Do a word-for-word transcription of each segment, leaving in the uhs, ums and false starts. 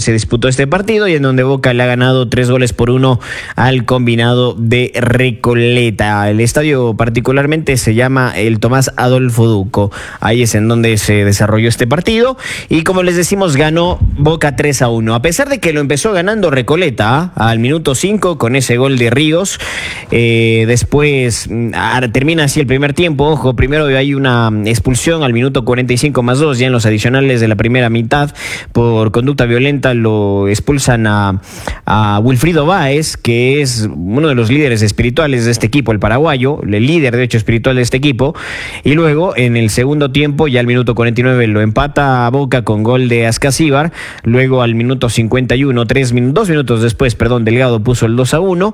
se disputó este partido y en donde Boca le ha ganado tres goles por uno al combinado de Recoleta. El estadio particularmente se llama el Tomás Adolfo Duco. Ahí es en donde se desarrolló este partido y, como les decimos, ganó Boca tres a uno. A pesar de que lo empezó ganando Recoleta ¿eh? al minuto cinco con ese gol de Ríos. Eh, después termina así el primer tiempo. Ojo, primero hay una expulsión al minuto cuarenta y cinco más dos, ya en los adicionales de la primera mitad, por conducta violenta lo expulsan a, a Wilfrido Báez, que es uno de los líderes espirituales de este equipo, el paraguayo, el líder de hecho espiritual de este equipo. Y luego en el segundo tiempo, ya al minuto cuarenta y nueve, lo empata a Boca con gol de Ascasíbar. Luego al minuto cincuenta y uno, tres, dos minutos después, perdón, Delgado puso el dos a uno.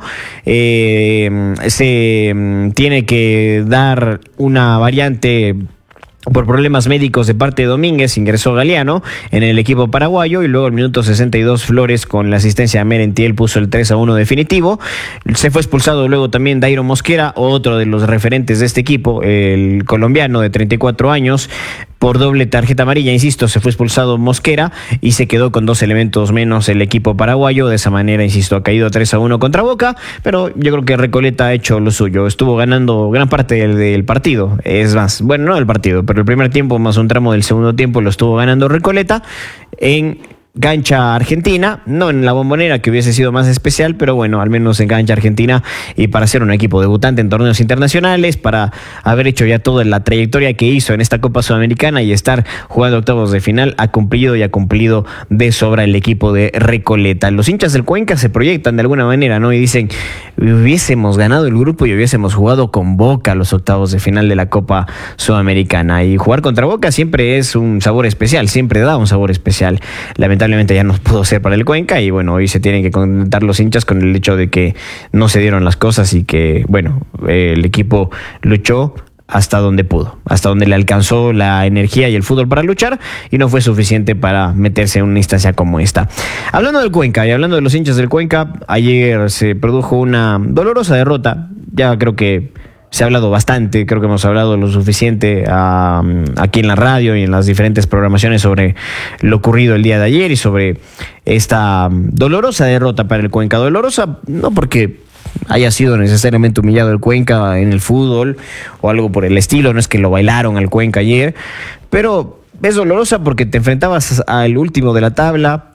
Eh, se tiene que dar una variante por problemas médicos de parte de Domínguez, ingresó Galeano en el equipo paraguayo y luego al minuto sesenta y dos Flores con la asistencia de Merentiel puso el tres a uno definitivo. Se fue expulsado luego también Dairo Mosquera, otro de los referentes de este equipo, el colombiano de treinta y cuatro años, por doble tarjeta amarilla, insisto, se fue expulsado Mosquera y se quedó con dos elementos menos el equipo paraguayo. De esa manera, insisto, ha caído tres a uno contra Boca, pero yo creo que Recoleta ha hecho lo suyo, estuvo ganando gran parte del, del partido, es más, bueno, no del partido, pero el primer tiempo más un tramo del segundo tiempo lo estuvo ganando Recoleta en cancha argentina, no en la Bombonera, que hubiese sido más especial, pero bueno, al menos en cancha argentina, y para ser un equipo debutante en torneos internacionales, para haber hecho ya toda la trayectoria que hizo en esta Copa Sudamericana y estar jugando octavos de final, ha cumplido y ha cumplido de sobra el equipo de Recoleta. Los hinchas del Cuenca se proyectan de alguna manera, ¿no? Y dicen, hubiésemos ganado el grupo y hubiésemos jugado con Boca los octavos de final de la Copa Sudamericana. Y jugar contra Boca siempre es un sabor especial, siempre da un sabor especial. Lamentablemente Lamentablemente ya no pudo ser para el Cuenca y bueno, hoy se tienen que contentar los hinchas con el hecho de que no se dieron las cosas y que, bueno, eh, el equipo luchó hasta donde pudo, hasta donde le alcanzó la energía y el fútbol para luchar y no fue suficiente para meterse en una instancia como esta. Hablando del Cuenca y hablando de los hinchas del Cuenca, ayer se produjo una dolorosa derrota, ya creo que se ha hablado bastante, creo que hemos hablado lo suficiente uh, aquí en la radio y en las diferentes programaciones sobre lo ocurrido el día de ayer y sobre esta dolorosa derrota para el Cuenca. Dolorosa no porque haya sido necesariamente humillado el Cuenca en el fútbol o algo por el estilo, no es que lo bailaron al Cuenca ayer, pero es dolorosa porque te enfrentabas al último de la tabla,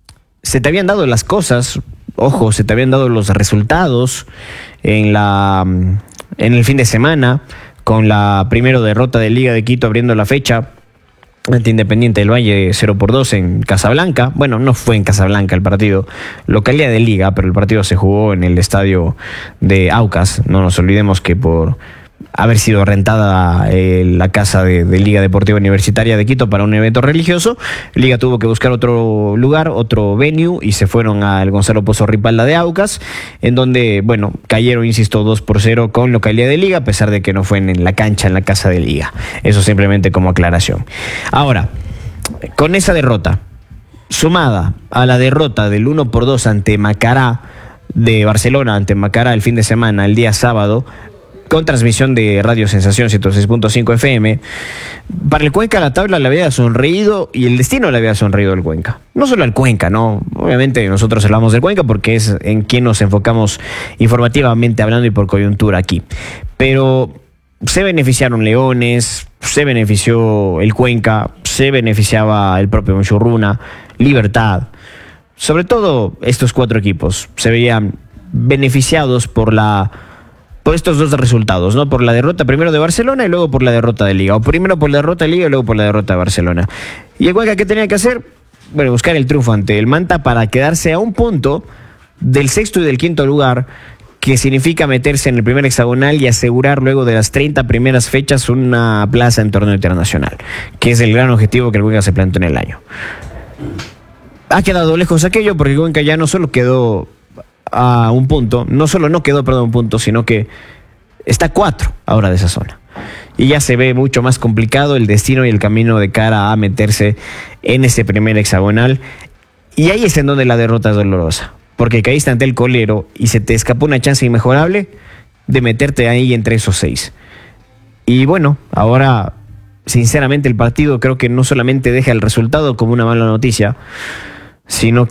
se te habían dado las cosas, ojo, se te habían dado los resultados en la... en el fin de semana, con la primera derrota de Liga de Quito abriendo la fecha ante Independiente del Valle cero por dos en Casablanca. Bueno, no fue en Casablanca el partido, localidad de Liga, pero el partido se jugó en el estadio de Aucas. No nos olvidemos que por haber sido rentada eh, la casa de, de Liga Deportiva Universitaria de Quito para un evento religioso, Liga tuvo que buscar otro lugar, otro venue, y se fueron al Gonzalo Pozo Ripalda de Aucas, en donde, bueno, cayeron, insisto, dos por cero con localidad de Liga, a pesar de que no fue en la cancha, en la casa de Liga. Eso simplemente como aclaración. Ahora, con esa derrota, sumada a la derrota del uno por dos ante Macará de Barcelona, ante Macará el fin de semana, el día sábado, con transmisión de Radio Sensación ciento seis punto cinco F M, para el Cuenca la tabla le había sonreído y el destino le había sonreído al Cuenca. No solo al Cuenca, ¿no? Obviamente nosotros hablamos del Cuenca porque es en quien nos enfocamos informativamente hablando y por coyuntura aquí. Pero se beneficiaron Leones, se benefició el Cuenca, se beneficiaba el propio Muchurruna, Libertad. Sobre todo estos cuatro equipos se veían beneficiados por la... por estos dos resultados, ¿no? Por la derrota primero de Barcelona y luego por la derrota de Liga. O primero por la derrota de Liga y luego por la derrota de Barcelona. ¿Y el Cuenca qué tenía que hacer? Bueno, buscar el triunfo ante el Manta para quedarse a un punto del sexto y del quinto lugar, que significa meterse en el primer hexagonal y asegurar luego de las treinta primeras fechas una plaza en torneo internacional, que es el gran objetivo que el Cuenca se planteó en el año. Ha quedado lejos aquello porque el Cuenca ya no solo quedó a un punto, no solo no quedó, perdón, un punto, sino que está a cuatro ahora de esa zona. Y ya se ve mucho más complicado el destino y el camino de cara a meterse en ese primer hexagonal. Y ahí es en donde la derrota es dolorosa, porque caíste ante el colero y se te escapó una chance inmejorable de meterte ahí entre esos seis. Y bueno, ahora, sinceramente, el partido creo que no solamente deja el resultado como una mala noticia, sino